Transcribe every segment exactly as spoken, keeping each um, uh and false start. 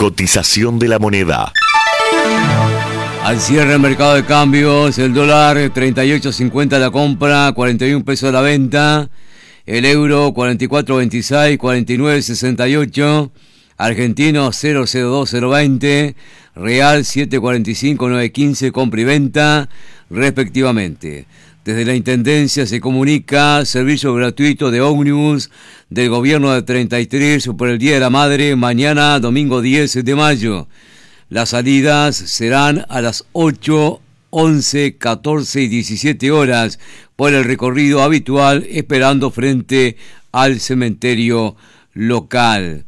Cotización de la moneda. Al cierre del mercado de cambios, el dólar treinta y ocho cincuenta la compra, cuarenta y un pesos la venta. El euro cuarenta y cuatro veintiséis, cuarenta y nueve sesenta y ocho. Argentino cero cero dos cero veinte. Real siete cuarenta y cinco nueve quince, compra y venta respectivamente. Desde la Intendencia se comunica servicio gratuito de ómnibus del gobierno de treinta y tres por el Día de la Madre, mañana domingo diez de mayo. Las salidas serán a las ocho, once, catorce y diecisiete horas por el recorrido habitual, esperando frente al cementerio local.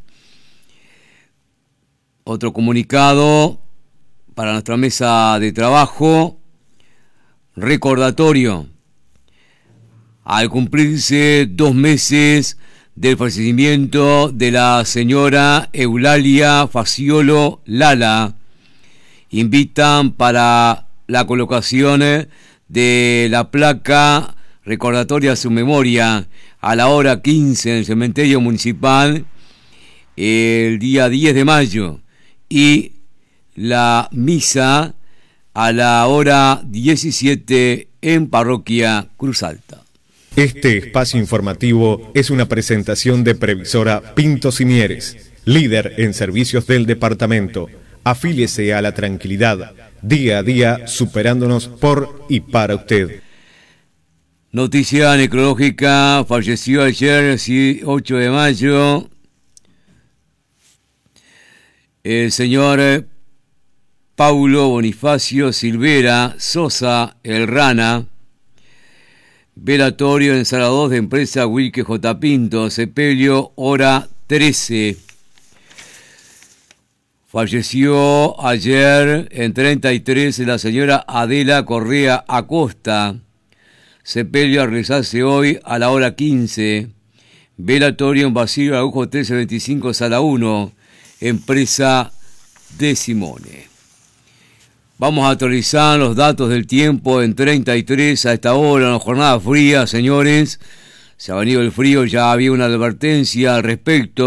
Otro comunicado para nuestra mesa de trabajo. Recordatorio, al cumplirse dos meses del fallecimiento de la señora Eulalia Faciolo Lala, invitan para la colocación de la placa recordatoria a su memoria a la hora quince en el cementerio municipal el día diez de mayo y la misa a la hora diecisiete en Parroquia Cruz Alta. Este espacio informativo es una presentación de Previsora Pintos y Mieres, líder en servicios del departamento. Afíliese a la tranquilidad, día a día superándonos por y para usted. Noticia necrológica, falleció ayer, ocho de mayo, el señor Paulo Bonifacio Silvera Sosa El Rana. Velatorio en Sala dos de empresa Wilke J. Pinto, sepelio, hora trece. Falleció ayer en treinta y tres la señora Adela Correa Acosta. Sepelio a realizarse hoy a la hora quince. Velatorio en Basilio Araujo trece veinticinco, Sala uno, empresa de Simone. Vamos a actualizar los datos del tiempo en treinta y tres a esta hora, en la jornada fría, señores. Se ha venido el frío, ya había una advertencia al respecto.